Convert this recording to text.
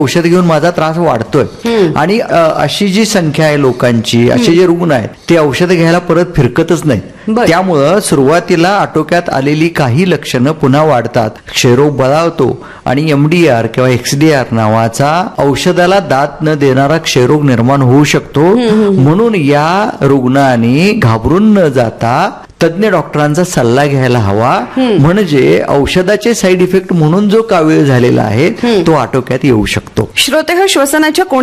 औषध घेऊन माझा त्रास वाढतोय आणि अशी जी संख्या आहे लोकांची, असे जे रुग्ण आहेत ते औषध घ्यायला परत फिरकतच नाहीत. त्यामुळं सुरुवातीला आटोक्यात आलेली काही लक्षणं पुन्हा वाढतात, क्षयरोग बळावतो आणि MDR किंवा XDR नावाचा औषधाला दाद न देणारा क्षयरोग निर्माण होऊ शकतो. म्हणून या रुग्णांनी घाबरून न जाता तज्ञ डॉक्टरांचा सल्ला घ्यायला हवा. म्हणजे औषधाचे साईड इफेक्ट म्हणून जो कावीळ झालेला आहे तो आटोक्यात येऊ शकतो. श्रोते, श्वसनाच्या